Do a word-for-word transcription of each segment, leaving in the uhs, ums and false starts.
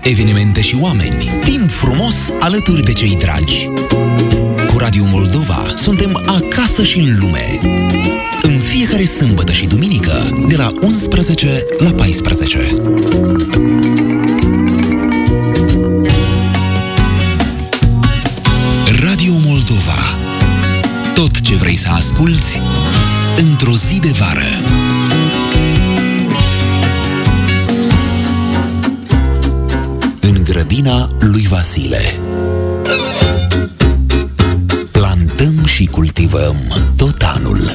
evenimente și oameni. Timp frumos alături de cei dragi. Cu Radio Moldova suntem acasă și în lume. În fiecare sâmbătă și duminică, de la unsprezece la paisprezece. Radio Moldova. Tot ce vrei să asculți într-o zi de vară. În grădina lui Vasile. Plantăm și cultivăm tot anul.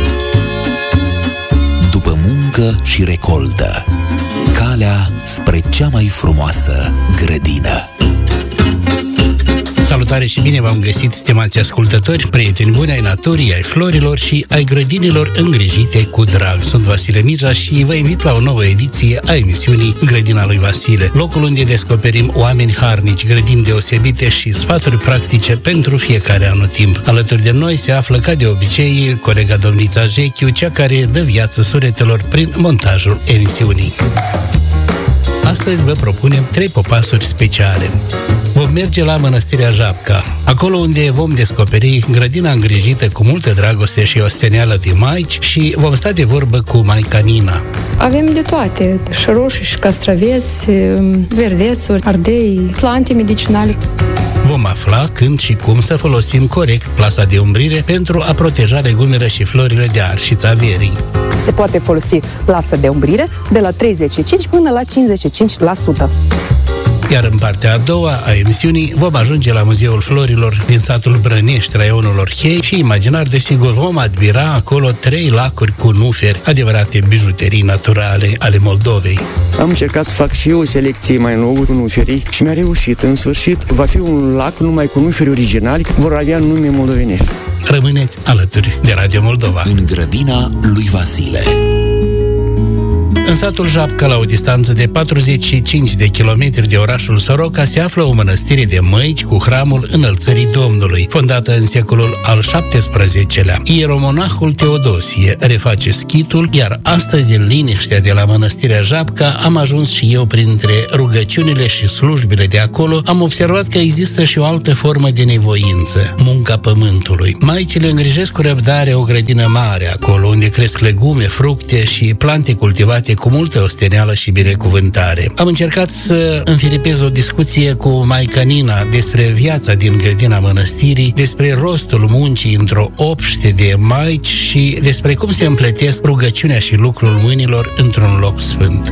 După muncă și recoltă, calea spre cea mai frumoasă grădină. Salutare și bine v-am găsit, stimați ascultători, prieteni buni ai naturii, ai florilor și ai grădinilor îngrijite cu drag. Sunt Vasile Mircea și vă invit la o nouă ediție a emisiunii Grădina lui Vasile, locul unde descoperim oameni harnici, grădini deosebite și sfaturi practice pentru fiecare anotimp. Alături de noi se află, ca de obicei, colega domnița Jechiu, cea care dă viață sunetelor prin montajul emisiunii. Astăzi vă propunem trei popasuri speciale. Vom merge la Mănăstirea Japca, acolo unde vom descoperi grădina îngrijită cu multă dragoste și osteneală de maici și vom sta de vorbă cu maica Nina. Avem de toate, și roșii, și castraveți, verdețuri, ardei, plante medicinale. Vom afla când și cum să folosim corect plasa de umbrire pentru a proteja legumele și florile de arșița verii. Se poate folosi plasă de umbrire de la treizeci și cinci până la cincizeci și cinci la sută. Iar în partea a doua a emisiunii vom ajunge la Muzeul Florilor din satul Brănești, raionul Orhei și imaginar, desigur, vom admira acolo trei lacuri cu nuferi, adevărate bijuterii naturale ale Moldovei. Am încercat să fac și eu o selecție mai nouă cu nuferii și mi-a reușit. În sfârșit, va fi un lac numai cu nuferi originali, vor avea nume moldovenești. Rămâneți alături de Radio Moldova. În grădina lui Vasile. În satul Japca, la o distanță de patruzeci și cinci de kilometri de orașul Soroca, se află o mănăstire de măici cu hramul Înălțării Domnului, fondată în secolul al șaptesprezecelea. Ieromonahul Teodosie reface schitul, iar astăzi, în liniștea de la Mănăstirea Japca, am ajuns și eu printre rugăciunile și slujbile de acolo. Am observat că există și o altă formă de nevoință, munca pământului. Maicile îngrijesc cu răbdare o grădină mare acolo, unde cresc legume, fructe și plante cultivate cu multă osteneală și binecuvântare. Am încercat să înfilipez o discuție cu maica Nina despre viața din grădina mănăstirii, despre rostul muncii într-o obște de maici și despre cum se împletesc rugăciunea și lucrul mâinilor într-un loc sfânt.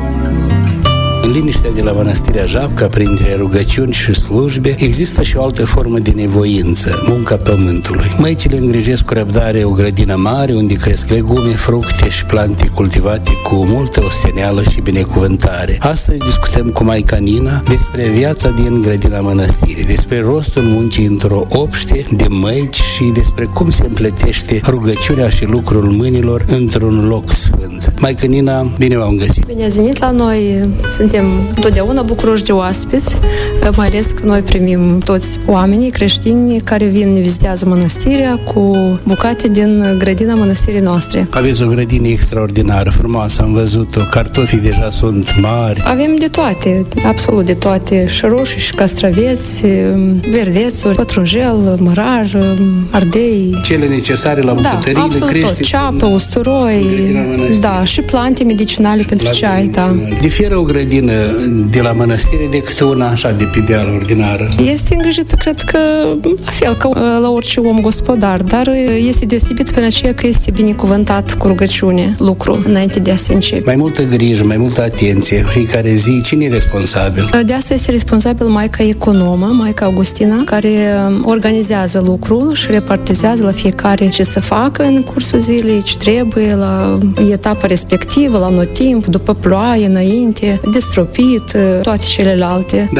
În liniștea de la Mănăstirea Japca, printre rugăciuni și slujbe, există și o altă formă de nevoință, munca pământului. Măicile îngrijesc cu răbdare o grădină mare, unde cresc legume, fructe și plante cultivate cu multă osteneală și binecuvântare. Astăzi discutăm cu maica Nina despre viața din grădina mănăstirii, despre rostul muncii într-o obște de măici și despre cum se împletește rugăciunea și lucrul mâinilor într-un loc sfânt. Maica Nina, bine v-am găsit! Bine ați venit la noi! Suntem întotdeauna bucuroși de oaspeți, mai ales că noi primim toți oamenii creștini care vin, ne vizitează mănăstirea cu bucate din grădina mănăstirii noastre. Aveți o grădină extraordinară, frumoasă, am văzut-o, cartofii deja sunt mari. Avem de toate, absolut de toate, și roșii, și castraveți, verdețuri, pătrunjel, mărar, ardei. Cele necesare la bucătării, da, absolut crește tot, ceapă, usturoi, da, și plante medicinale pentru ceai, da. Diferă o grădină de la mănăstire decât una așa de pe deal ordinară. Este îngrijită, cred că, la fel ca la orice om gospodar, dar este deosebit prin aceea că este binecuvântat cu rugăciune, lucru, înainte de a se începe. Mai multă grijă, mai multă atenție, fiecare zi, cine e responsabil? De asta este responsabil maica economă, maica Augustina, care organizează lucrul și repartizează la fiecare ce să facă în cursul zilei, ce trebuie, la etapa respectivă, la anotimp, după ploaie, înainte, destropit, toate celelalte. Dar trebuie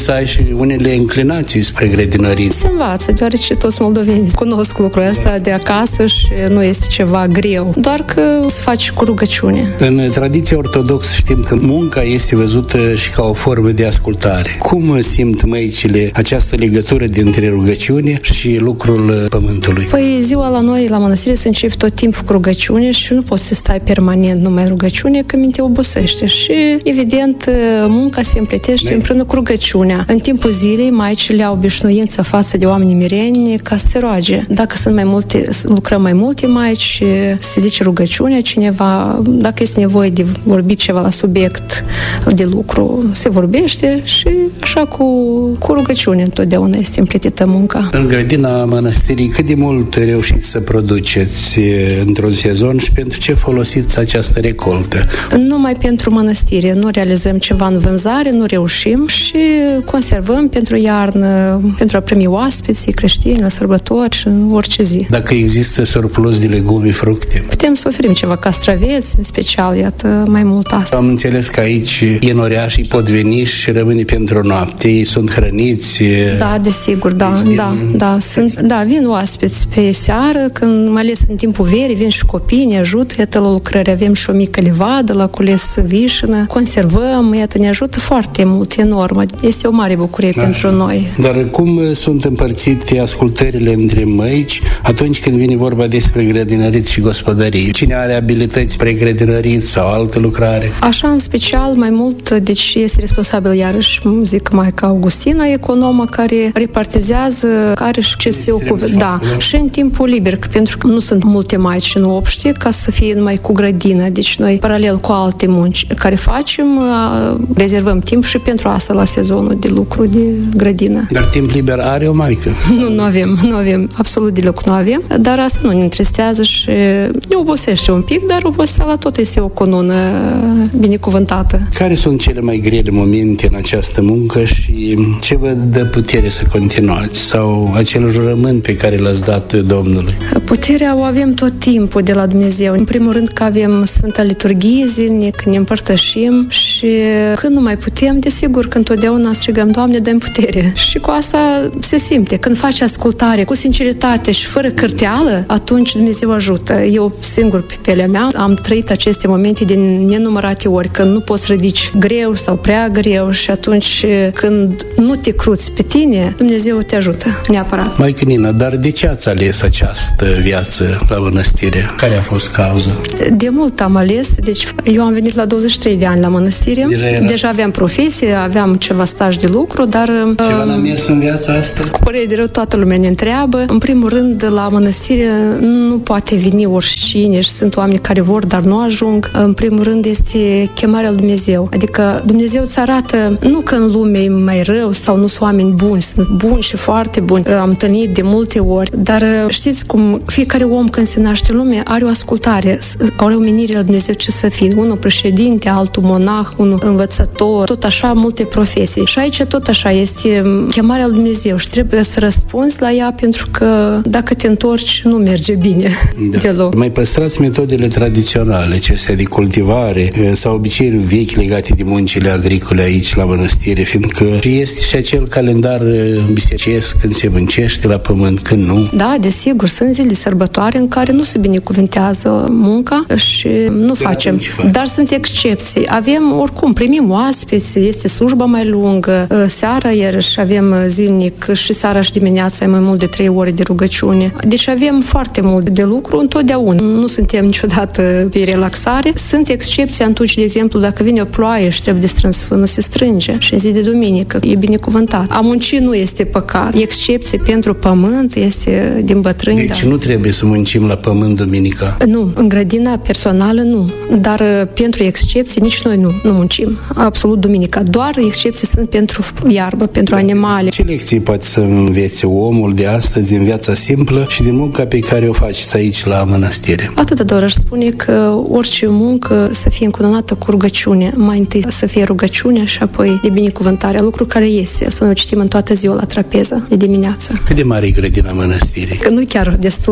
să ai și unele înclinații spre grădinărit. Se învață, deoarece toți moldovenii cunosc lucrul ăsta de acasă și nu este ceva greu, doar că se face cu rugăciune. În tradiția ortodoxă știm că munca este văzută și ca o formă de ascultare. Cum simt măicile această legătură dintre rugăciune și lucrul pământului? Păi ziua la noi, la mănăstire, să începi tot timpul cu rugăciune și nu poți să stai permanent numai rugăciune, că mintea obosește. Și, evident, munca se împletește împreună cu rugăciunea. În timpul zilei, maicile au obișnuință față de oamenii mireni ca să se roage. Dacă sunt mai multe, lucrăm mai multe maici, se zice rugăciunea, cineva, dacă este nevoie de vorbit ceva la subiect de lucru, se vorbește și așa cu, cu rugăciune întotdeauna este împletită munca. În grădina mănăstirii, cât de mult reușiți să produceți într-un sezon și pentru ce folosiți această recoltă? Numai pentru mănăstire. Nu realizăm ceva în vânzare, nu reușim și conservăm pentru iarnă, pentru a primi oaspeții creștini, la sărbători și în orice zi. Dacă există surplus de legume, fructe? Putem să oferim ceva castraveți, în special, iată, mai mult asta. Am înțeles că aici ienoriașii pot veni și rămâne pentru noapte. Ei sunt hrăniți? Da, desigur, da, da, da, sunt, da, vin oaspeți pe seară, când, mai ales în timpul verii, vin și copii, ne ajută, iată, la lucrări, avem și o mică livadă, la cules vișină, conservăm, iată, ne ajută foarte mult, enorm, este o mare bucurie da. pentru noi. Dar cum sunt împărțite ascultările între măici atunci când vine vorba despre grădinărit și gospodărie? Cine are abilități spre grădinărit sau altă lucrare? Așa, în special, mai mult, deci este responsabil, iarăși, zic, Maica Augustina, economă, care repartizează, care și ce se ocupă. Da, și în timpul liber, pentru că nu sunt multe maici în obște, ca să fie numai cu grădină. Deci noi, paralel cu alte munci care facem, rezervăm timp și pentru asta la sezonul de lucru de grădină. Dar timp liber are o maică? Nu, nu avem, nu avem, absolut deloc nu avem, dar asta nu ne întristează și ne obosește un pic, dar oboseala tot este o cunună binecuvântată. Care sunt cele mai grele momente în această muncă și ce vă dă putere să continuați? Sau acel jurământ pe care l-ați dat Domnului? Puterea o avem tot timpul de la Dumnezeu. În primul rând că avem Sfânta Liturghie zilnic, ne împărtășim și când nu mai putem, desigur că întotdeauna strigăm, Doamne, dă-mi putere. Și cu asta se simte. Când faci ascultare cu sinceritate și fără cârteală, atunci Dumnezeu ajută. Eu singur pe pielea mea am trăit aceste momente de nenumărate ori, când nu poți ridici greu sau prea greu și atunci când nu te cruți pe tine, Dumnezeu te ajută, neapărat. Maică Nina, dar de ce ați ales această viață la mănăstire? Care a fost cauza? De mult am ales, deci eu am venit la douăzeci și trei de ani la mănăstire. Deja, era... Deja aveam profesie, aveam ceva staj de lucru, dar... Ceva n-a mers în viața asta? Cu părere de rău, toată lumea ne întreabă. În primul rând, la mănăstire nu poate veni oricine și sunt oameni care vor, dar nu ajung. În primul rând este chemarea lui Dumnezeu. Adică Dumnezeu îți arată, nu că în lume e mai rău sau nu sunt oameni buni, sunt buni și foarte buni. Am întâlnit de multe ori, dar știți cum fiecare om când se naște în lume are o ascultare, are o menire la Dumnezeu ce să fie. Unul președinte, altul monah, unul învățător, tot așa multe profesii. Și aici tot așa este chemarea lui Dumnezeu și trebuie să răspunzi la ea, pentru că dacă te întorci nu merge bine da. deloc. Mai păstrați metodele tradiționale, acestea de cultivare sau obiceiuri vechi legate de muncile agricole aici la mănăstire, fiindcă este și acel calendar bisericesc când se muncește la pământ, când nu. Da, desigur, sunt zile sărbătoare în care nu se binecuvintează munca și nu de facem. Dar sunt excepții. Avem, oricum, primim oaspeți, este slujba mai lungă, seara iarăși avem zilnic și seara și dimineața mai mult de trei ore de rugăciune. Deci avem foarte mult de lucru întotdeauna. Nu suntem niciodată pe relaxare. Sunt excepții atunci, de exemplu, dacă vine o ploaie și trebuie de strâns fânul, se strânge. Și în zi de duminică e binecuvântat. A munci nu este păcat. Excepție pentru pământ este din bătrâni. Deci da. nu trebuie să muncim la pământ duminica? Nu, în grădina personală nu. Dar pentru excepții nici noi nu, nu muncim. Absolut duminica. Doar excepții sunt pentru iarbă, pentru da. animale. Ce lecții poate să învețe omul de astăzi din viața simplă și din munca pe care o faceți aici la mănăstire? Atât doar aș spune că orice muncă să fie încununată cu rugăciune. Mai întâi să fie rugăciune și apoi de binecuvântare. Lucru care este, să nu citim în toată ziua la trapeză de dimineață. Cât de mare e grădina mănăstirii? Că nu chiar destul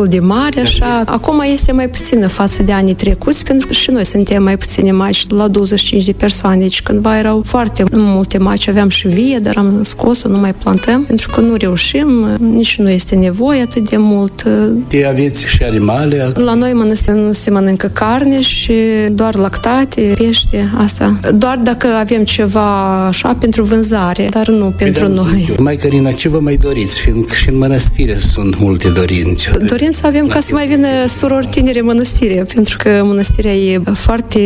destul de mare, așa. Acum este mai puțină față de anii trecuți, pentru că și noi suntem mai puține maici, la douăzeci și cinci de persoane. Deci cândva erau foarte multe maici, aveam și vie, dar am scos-o, nu mai plantăm, pentru că nu reușim, nici nu este nevoie atât de mult. De aveți și animale? La noi mănăstire nu se mănâncă carne și doar lactate, pește, asta. Doar dacă avem ceva așa pentru vânzare, dar nu pentru noi. Maică Rina, ce vă mai doriți? Fiindcă și în mănăstire sunt multe dorințe. Dorința avem ca să mai vină surori tinere în mănăstire, pentru că mănăstirea e foarte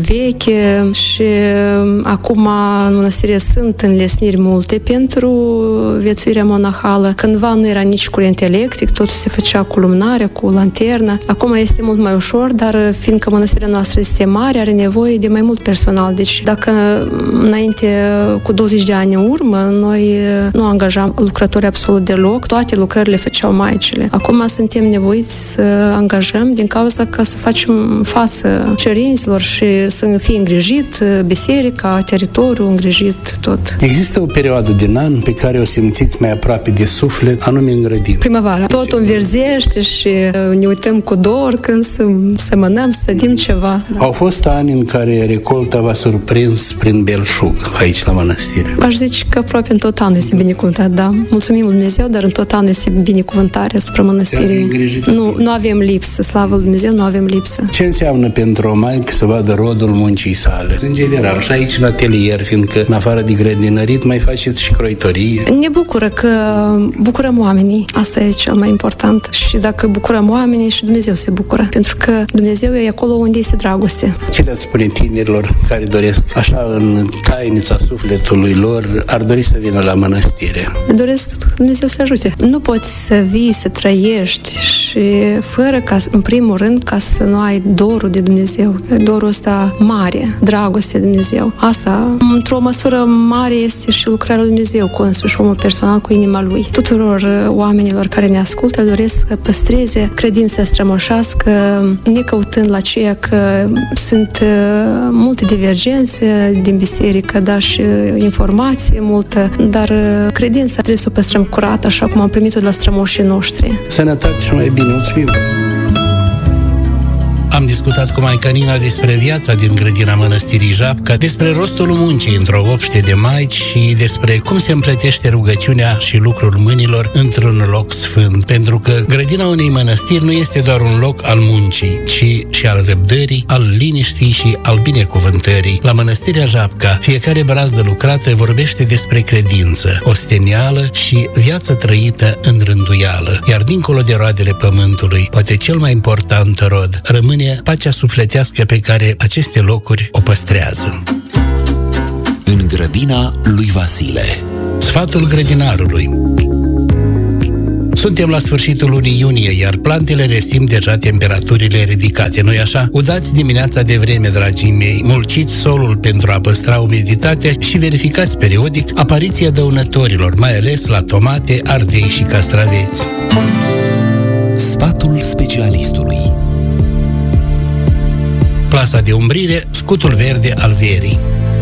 veche și acum în mănăstire sunt înlesniri multe pentru viețuirea monahală. Cândva nu era nici curent electric, totul se făcea cu lumânare, cu lanternă. Acum este mult mai ușor, dar fiindcă mănăstirea noastră este mare, are nevoie de mai mult personal. Deci dacă înainte, cu douăzeci de ani în urmă, noi nu angajam lucrători absolut deloc, toate lucrările făceau maicile. Acum suntem nevoiți să angajăm din cauza că să facem față cerințelor și să fie îngrijit biserica, teritoriul îngrijit, tot. Există o perioadă din an pe care o simțiți mai aproape de suflet, anume în grădină. Primăvara. Totul înverzește și ne uităm cu dor când să semănăm, să sădim ceva. Da. Au fost ani în care recolta v-a surprins prin belșug aici la mănăstire. Aș zice că aproape în tot anul este binecuvântat, da. Mulțumim lui Dumnezeu, dar în tot anul este binecuvântare asupra mănăstirii. Nu, nu avem lipsă, slavă lui Dumnezeu, nu avem lipsă. Ce înseamnă pentru o maică să vadă rodul muncii sale? În general, și aici în atelier, fiindcă în afară de grădinărit mai faceți și croitorie. Ne bucură că bucurăm oamenii. Asta e cel mai important. Și dacă bucurăm oamenii, și Dumnezeu se bucură. Pentru că Dumnezeu e acolo unde este dragoste. Ce le-ați spune tinerilor care doresc, așa în tainița sufletului lor, ar dori să vină la mănăstire? Doresc Dumnezeu să ajute. Nu poți să vii, să trăiești și fără ca, în primul rând, ca să nu ai dorul de Dumnezeu. Dorul ăsta mare, dragoste de Dumnezeu. Asta, într-o măsură mare, este și lucrarea lui Dumnezeu cu însuși omul personal, cu inima lui. Tuturor oamenilor care ne ascultă doresc să păstreze credința strămoșească, necăutând la ceea că sunt multe divergențe din biserică, dar și informație multă, dar credința trebuie să o păstrăm curată, așa cum am primit-o de la strămoșii noștri. Sănătate și mai bine, mulțumim! Am discutat cu Maică Rina despre viața din grădina mănăstirii Japca, despre rostul muncii într-o obște de maici și despre cum se împletește rugăciunea și lucrul mâinilor într-un loc sfânt. Pentru că grădina unei mănăstiri nu este doar un loc al muncii, ci și al răbdării, al liniștii și al binecuvântării. La mănăstirea Japca, fiecare brazdă lucrată vorbește despre credință, ostenială și viață trăită în rânduială. Iar dincolo de roadele pământului, poate cel mai important rod rămâne pacea sufletească pe care aceste locuri o păstrează. În grădina lui Vasile. Sfatul grădinarului. Suntem la sfârșitul lunii iunie, iar plantele resimt deja temperaturile ridicate, nu-i așa? Udați dimineața de vreme, dragii mei, mulciți solul pentru a păstra umiditatea și verificați periodic apariția dăunătorilor, mai ales la tomate, ardei și castraveți. Sfatul specialistului. Plasa de umbrire, scutul verde al verii.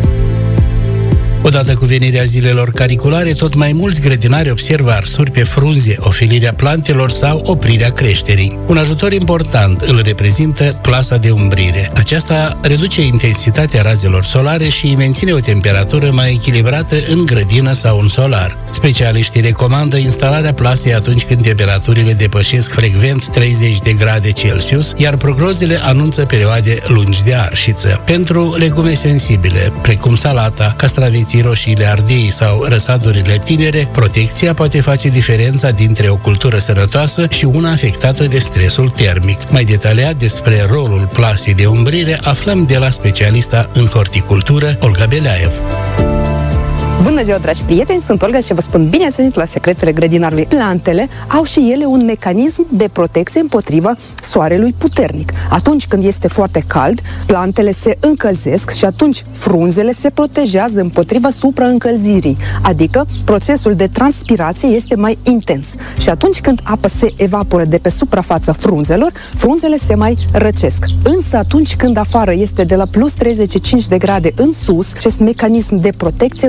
Odată cu venirea zilelor cariculare, tot mai mulți grădinari observă arsuri pe frunze, ofilirea plantelor sau oprirea creșterii. Un ajutor important îl reprezintă plasa de umbrire. Aceasta reduce intensitatea razelor solare și îi menține o temperatură mai echilibrată în grădină sau în solar. Specialiștii recomandă instalarea plasei atunci când temperaturile depășesc frecvent treizeci de grade Celsius, iar prognozele anunță perioade lungi de arșiță. Pentru legume sensibile, precum salata, castraveții, roșiile, ardei sau răsadurile tinere, protecția poate face diferența dintre o cultură sănătoasă și una afectată de stresul termic. Mai detaliat despre rolul plasei de umbrire aflăm de la specialista în horticultură, Olga Beleaev. Bună ziua, dragi prieteni! Sunt Olga și vă spun bine ați venit la Secretele Grădinarului. Plantele au și ele un mecanism de protecție împotriva soarelui puternic. Atunci când este foarte cald, plantele se încălzesc și atunci frunzele se protejează împotriva supraîncălzirii, adică procesul de transpirație este mai intens. Și atunci când apa se evaporă de pe suprafața frunzelor, frunzele se mai răcesc. Însă atunci când afară este de la plus treizeci și cinci de grade în sus, acest mecanism de protecție nu mai face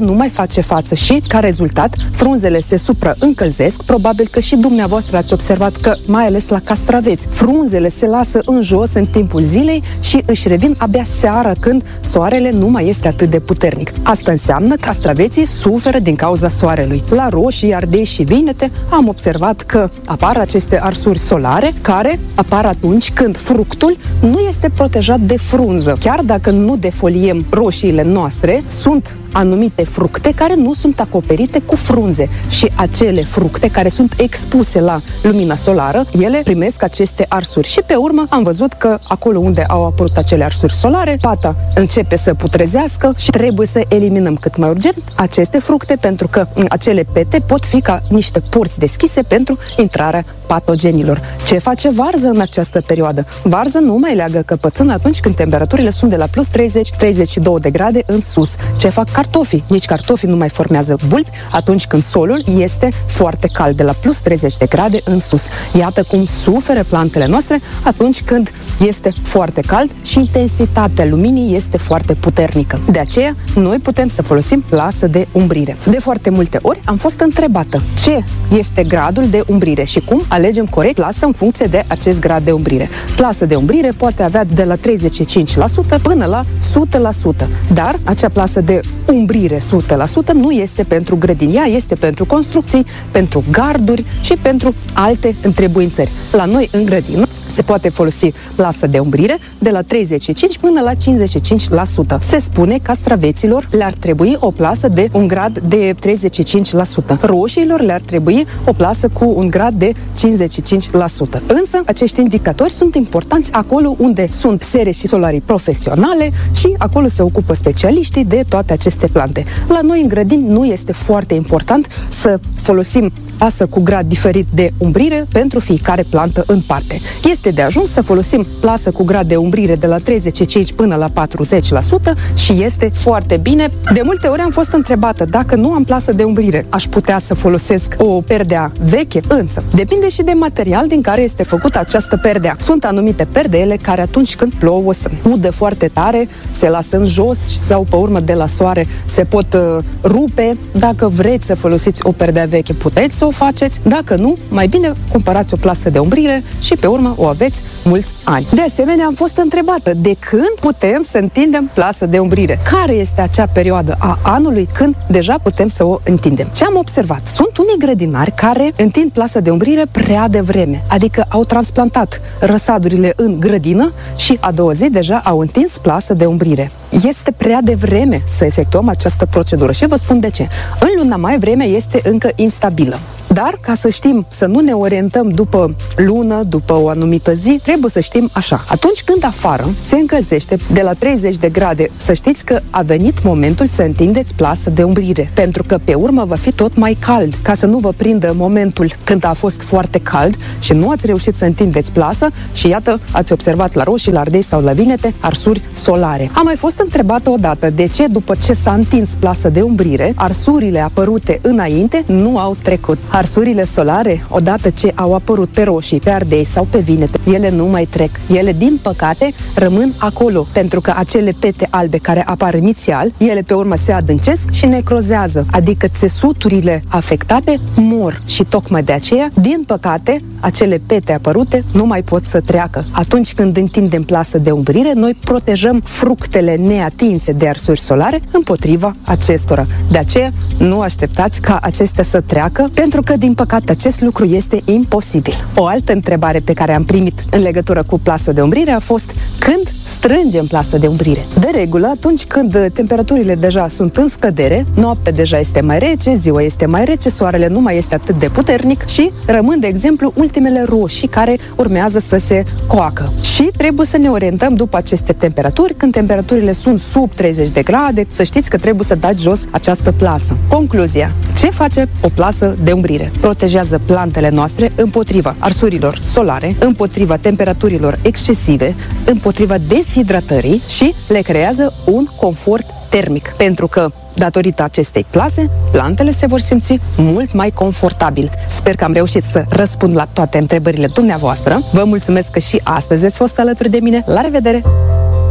face față și, ca rezultat, frunzele se supraîncălzesc. Probabil că și dumneavoastră ați observat că, mai ales la castraveți, frunzele se lasă în jos în timpul zilei și își revin abia seara, când soarele nu mai este atât de puternic. Asta înseamnă că castraveții suferă din cauza soarelui. La roșii, ardei și vinete am observat că apar aceste arsuri solare, care apar atunci când fructul nu este protejat de frunză. Chiar dacă nu defoliem roșiile noastre, sunt anumite fructe care nu sunt acoperite cu frunze și acele fructe care sunt expuse la lumina solară, ele primesc aceste arsuri și pe urmă am văzut că acolo unde au apărut acele arsuri solare, pata începe să putrezească și trebuie să eliminăm cât mai urgent aceste fructe, pentru că acele pete pot fi ca niște porți deschise pentru intrarea patogenilor. Ce face varza în această perioadă? Varza nu mai leagă căpățână atunci când temperaturile sunt de la plus treizeci - treizeci și două de grade în sus. Ce fac cartofii? Nici cartofii nu mai formează bulbi atunci când solul este foarte cald, de la plus treizeci de grade în sus. Iată cum suferă plantele noastre atunci când este foarte cald și intensitatea luminii este foarte puternică. De aceea, noi putem să folosim plasă de umbrire. De foarte multe ori am fost întrebată ce este gradul de umbrire și cum alegem corect plasă în funcție de acest grad de umbrire. Plasă de umbrire poate avea de la treizeci și cinci la sută până la o sută la sută, dar acea plasă de umbrire o sută la sută nu este pentru grădini, ea este pentru construcții, pentru garduri și pentru alte întrebuințări. La noi în grădină se poate folosi plasă de umbrire de la treizeci și cinci până la cincizeci și cinci la sută. Se spune că castraveților le-ar trebui o plasă de un grad de treizeci și cinci la sută. Roșiilor le-ar trebui o plasă cu un grad de cincizeci și cinci la sută. Însă, acești indicatori sunt importanți acolo unde sunt sere și solarii profesionale și acolo se ocupă specialiștii de toate aceste plante. La noi în grădini nu este foarte important să folosim plasă cu grad diferit de umbrire pentru fiecare plantă în parte. Este de ajuns să folosim plasă cu grad de umbrire de la treizeci și cinci până la patruzeci la sută și este foarte bine. De multe ori am fost întrebată dacă nu am plasă de umbrire, aș putea să folosesc o perdea veche, însă depinde și de material din care este făcută această perdea. Sunt anumite perdele care atunci când plouă se udă foarte tare, se lasă în jos sau pe urmă de la soare se pot uh, rupe. Dacă vreți să folosiți o perdea veche, puteți să o faceți. Dacă nu, mai bine cumpărați o plasă de umbrire și pe urmă o aveți mulți ani. De asemenea, am fost întrebată de când putem să întindem plasă de umbrire. Care este acea perioadă a anului când deja putem să o întindem? Ce am observat? Sunt unii grădinari care întind plasă de umbrire prea devreme, adică au transplantat răsadurile în grădină și a doua zi deja au întins plasă de umbrire. Este prea devreme să efectuăm această procedură și vă spun de ce. În luna mai vremea este încă instabilă. Dar, ca să știm, să nu ne orientăm după lună, după o anumită zi, trebuie să știm așa. Atunci când afară se încălzește de la treizeci de grade, să știți că a venit momentul să întindeți plasă de umbrire, pentru că pe urmă va fi tot mai cald. Ca să nu vă prindă momentul când a fost foarte cald și nu ați reușit să întindeți plasă și iată, ați observat la roșii, la ardei sau la vinete arsuri solare. Am mai fost întrebată odată de ce, după ce s-a întins plasă de umbrire, arsurile apărute înainte nu au trecut. Arsurile solare, odată ce au apărut pe roșii, pe ardei sau pe vinete, ele nu mai trec. Ele, din păcate, rămân acolo, pentru că acele pete albe care apar inițial, ele pe urmă se adâncesc și necrozează, adică țesuturile afectate mor și tocmai de aceea, din păcate, acele pete apărute nu mai pot să treacă. Atunci când întindem plasă de umbrire, noi protejăm fructele neatinse de arsuri solare împotriva acestora. De aceea, nu așteptați ca acestea să treacă, pentru că, din păcate, acest lucru este imposibil. O altă întrebare pe care am primit în legătură cu plasă de umbrire a fost când strângem plasă de umbrire. De regulă, atunci când temperaturile deja sunt în scădere, noaptea deja este mai rece, ziua este mai rece, soarele nu mai este atât de puternic și rămân, de exemplu, ultimele roșii care urmează să se coacă. Și trebuie să ne orientăm după aceste temperaturi. Când temperaturile sunt sub treizeci de grade, să știți că trebuie să dați jos această plasă. Concluzia. Ce face o plasă de umbrire? Protejează plantele noastre împotriva arsurilor solare, împotriva temperaturilor excesive, împotriva deshidratării și le creează un confort termic. Pentru că, datorită acestei plase, plantele se vor simți mult mai confortabil. Sper că am reușit să răspund la toate întrebările dumneavoastră. Vă mulțumesc că și astăzi ați fost alături de mine. La revedere!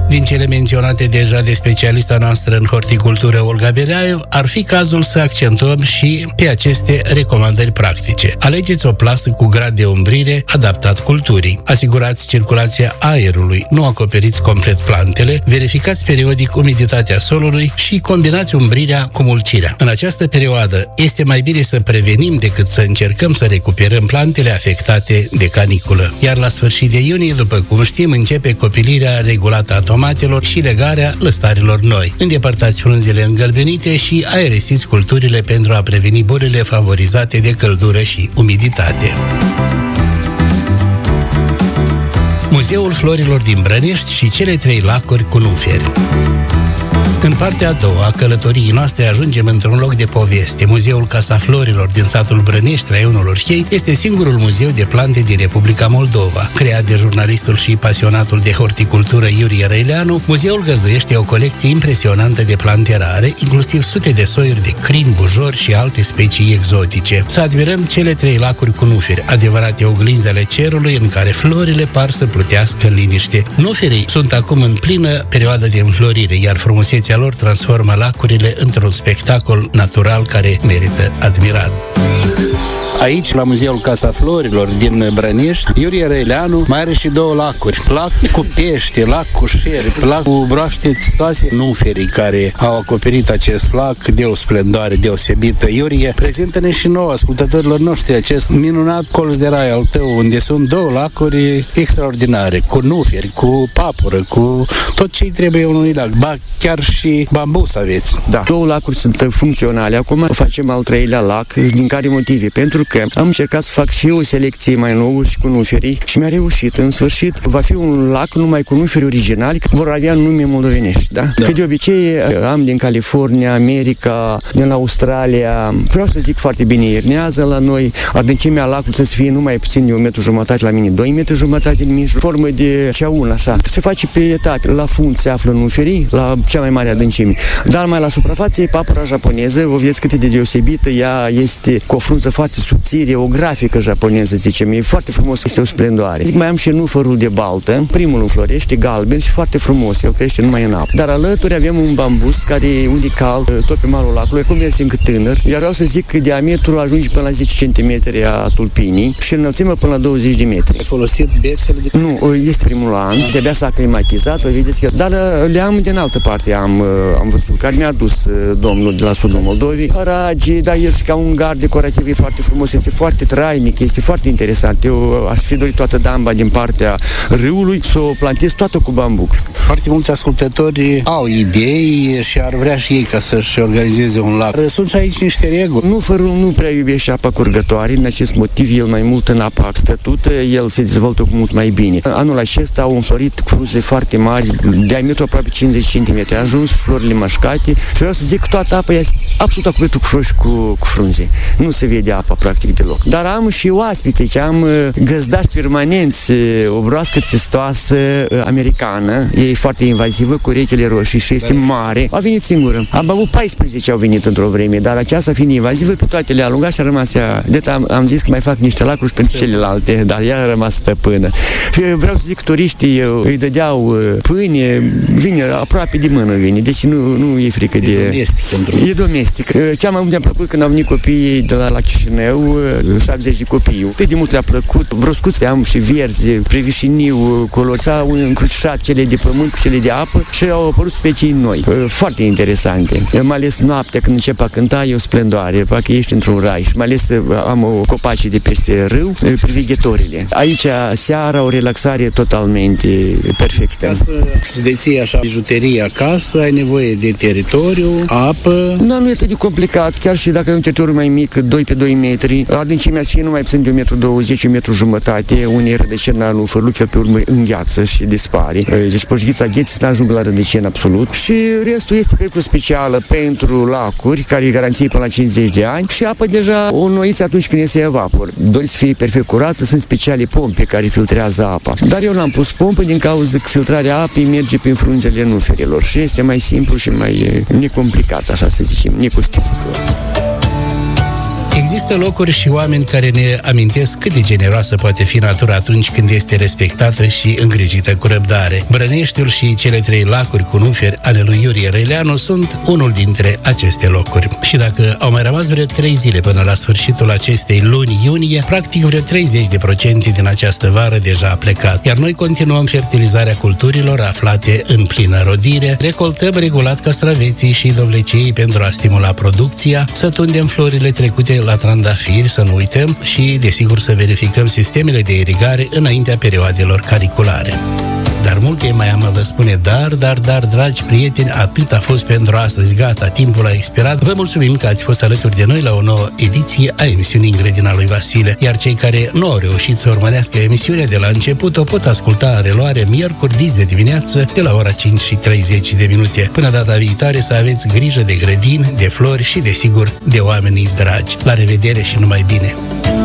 Din cele menționate deja de specialista noastră în horticultură, Olga Beleaev, ar fi cazul să accentuăm și pe aceste recomandări practice. Alegeți o plasă cu grad de umbrire adaptat culturii. Asigurați circulația aerului, nu acoperiți complet plantele, verificați periodic umiditatea solului și combinați umbrirea cu mulcirea. În această perioadă este mai bine să prevenim decât să încercăm să recuperăm plantele afectate de caniculă. Iar la sfârșit de iunie, după cum știm, începe copilirea regulată a tomatelor și legarea lăstarilor noi. Îndepărtați frunzele îngălbenite și aeresiți culturile pentru a preveni bolile favorizate de căldură și umiditate. Muzeul Florilor din Brănești și cele trei lacuri cu nuferi. În partea a doua a călătoriei noastre ajungem într-un loc de poveste. Muzeul Casa Florilor din satul Brănești, raionul Orhei, este singurul muzeu de plante din Republica Moldova. Creat de jurnalistul și pasionatul de horticultură Iurie Răileanu, muzeul găzduiește o colecție impresionantă de plante rare, inclusiv sute de soiuri de crin, bujori și alte specii exotice. Să admirăm cele trei lacuri cu nuferi, adevărate oglinzi ale cerului în care florile par să plutească în liniște. Nuferii sunt acum în plină perioadă de înflorire, iar frumusețea lor transformă lacurile într-un spectacol natural care merită admirat. Aici, la Muzeul Casa Florilor din Brănești, Iurie Răileanu mai are și două lacuri. Lac cu pește, lac cu șerpi, lac cu broaște țitoase. Nuferii care au acoperit acest lac de o splendoare deosebită. Iurie, prezintă-ne și nouă ascultătorilor noștri acest minunat colț de rai al tău, unde sunt două lacuri extraordinare, cu nuferi, cu papură, cu tot ce-i trebuie unui lac. Ba, chiar și bambus aveți. Da, două lacuri sunt funcționale. Acum facem al treilea lac. Din care motive? Pentru că am încercat să fac și eu o selecție mai nouă și cu nuferii și mi-a reușit. În sfârșit, va fi un lac numai cu nuferi originali, vor avea nume moldovenești, da? Da. Că de obicei am din California, America, din Australia, vreau să zic foarte bine, iernează la noi, adâncimea lacului trebuie să fie numai puțin de un metru jumătate la mine, doi metri jumătate în mijloc, formă de ceaun, așa. Se face pe etape. La fund se află nuferii, la cea mai mare adâncime. Dar mai la suprafață e papăra japoneză, vă vedeți cât e de deosebită, ea este cu o frunză foarte subțire, o grafică japoneză, zicem, e foarte frumos, este o splendoare. Zic, mai am și nufărul de baltă, primul înflorește, galben și foarte frumos, el crește numai în apă. Dar alături avem un bambus care e unical, tot pe malul lacului, cum este încă tânăr, iar vreau să zic că diametrul ajunge până la zece centimetri a tulpinii și înălțimea până la douăzeci de metri. Ai folosit bețele de... Nu, este primul an, de-abia s-a climatizat, vă vedeți că... Dar le am din altă parte, am, am văzut, care mi-a dus domnul de la sudul Moldovei, haragi, dar el și ca un gard decorativ, e foarte frumos, este foarte trainic, este foarte interesant. Eu aș fi dorit toată damba din partea râului să o plantez toată cu bambuc. Foarte mulți ascultători au idei și ar vrea și ei ca să-și organizeze un lac. Sunt și aici niște reguli. Nufărul nu prea iubește apa curgătoare, în acest motiv el mai mult în apa stătută, el se dezvoltă cu mult mai bine. Anul acesta au înflorit frunze foarte mari, diametru aproape cincizeci centimetri, a ajuns florile mașcate și vreau să zic că toată apa este absolut acoperită cu flori și cu, cu frunze. Nu se vede apa practic deloc. Dar am și oaspeți, ce am găzdași permanenți, o broască țestoasă americană, e foarte invazivă, cu urechile roșii și este mare. A venit singură. Am avut paisprezece au venit într-o vreme, dar aceasta fiind invazivă, pe toate le-a alungat și a rămas ea. De am, am zis că mai fac niște lacuri pentru celelalte, dar ea a rămas stăpână. Și vreau să zic că turiștii îi dădeau pâine, vine aproape de mână vine, deci nu, nu e frică de... E domestic. E domestic. Ce mai mult mi-a plăcut când au venit copiii de la, la Chișinău, șaptezeci de copii. Cât de mult le-a plăcut, broscuți am și verzi, previșiniu, colori, s-au încrucișat cele de pământ cu cele de apă și au apărut specii noi, foarte interesante. Mai ales noaptea când începe a cânta, e o splendoare, parcă ești într-un rai și mai ales am o copaci de peste râu, privighetorile. Aici seara o relaxare totalmente perfectă. Ca să-ți deții așa bijuterie acasă, ai nevoie de teritoriu, apă. Nu, nu este de complicat, chiar și dacă e un teritoriu mai mic, doi pe doi metri, adâncimea să fie numai puțin de un metru douăzeci, un metru jumătate, unii rădăcina lui fărluc, pe urmă îngheață și dispare. Deci poșghița gheții nu ajung la rădăcină absolut și restul este pericol specială pentru lacuri, care e garanție până la cincizeci de ani și apă deja o noiță atunci când iese evapor. Doriți să fie perfect curată, sunt speciale pompe care filtrează apa. Dar eu n-am pus pompă din cauza că filtrarea apei merge prin frunzele nuferilor și este mai simplu și mai necomplicat, așa să zicem, necostisitor. Există locuri și oameni care ne amintesc cât de generoasă poate fi natura atunci când este respectată și îngrijită cu răbdare. Brăneștiul și cele trei lacuri cu nuferi ale lui Iurie Răileanu sunt unul dintre aceste locuri. Și dacă au mai rămas vreo trei zile până la sfârșitul acestei luni iunie, practic vreo treizeci de procente din această vară deja a plecat. Iar noi continuăm fertilizarea culturilor aflate în plină rodire, recoltăm regulat castraveții și dovlecei pentru a stimula producția, să tundem florile trecute la trandafiri, să nu uităm, și, desigur, să verificăm sistemele de irigare înaintea perioadelor cariculare. Dar multe mai am a vă spune, dar, dar, dar, dragi prieteni, atât a fost pentru astăzi. Gata, timpul a expirat. Vă mulțumim că ați fost alături de noi la o nouă ediție a emisiunii În grădina lui Vasile. Iar cei care nu au reușit să urmărească emisiunea de la început o pot asculta în reluare miercuri dis de dimineață de la ora cinci și treizeci de minute. Până data viitoare, să aveți grijă de grădini, de flori și, desigur, de oamenii dragi. La revedere și numai bine!